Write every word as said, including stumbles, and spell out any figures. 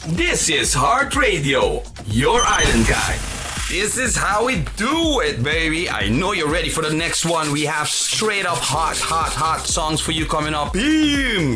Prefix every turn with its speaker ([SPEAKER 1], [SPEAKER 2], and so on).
[SPEAKER 1] This is Heart Radio, your island guy. This is how we do it, baby. I know you're ready for the next one. We have straight up hot, hot, hot songs for you coming up. Boom!